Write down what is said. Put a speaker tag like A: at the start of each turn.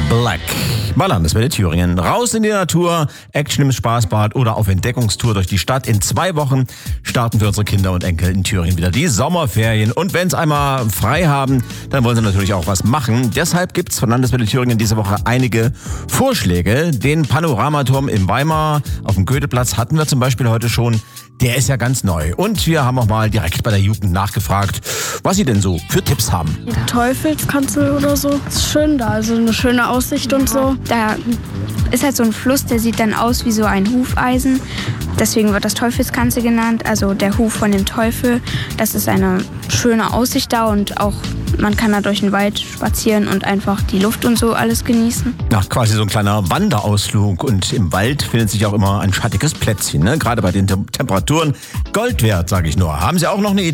A: Black bei Landeswelle Thüringen. Raus in die Natur, Action im Spaßbad oder auf Entdeckungstour durch die Stadt. In 2 Wochen starten für unsere Kinder und Enkel in Thüringen wieder die Sommerferien. Und wenn sie einmal frei haben, dann wollen sie natürlich auch was machen. Deshalb gibt's von Landeswelle Thüringen diese Woche einige Vorschläge. Den Panoramaturm in Weimar auf dem Goetheplatz hatten wir zum Beispiel heute schon. Der ist ja ganz neu. Und wir haben auch mal direkt bei der Jugend nachgefragt, was sie denn so für Tipps haben.
B: Teufelskanzel oder so. Ist schön da, also eine schöne Aussicht und so.
C: Da ist halt so ein Fluss, der sieht dann aus wie so ein Hufeisen. Deswegen wird das Teufelskanzel genannt, also der Huf von dem Teufel. Das ist eine schöne Aussicht da und auch man kann da durch den Wald spazieren und einfach die Luft und so alles genießen.
A: Ja, quasi so ein kleiner Wanderausflug. Und im Wald findet sich auch immer ein schattiges Plätzchen. Ne? Gerade bei den Temperaturen Gold wert, sage ich nur. Haben Sie auch noch eine Idee?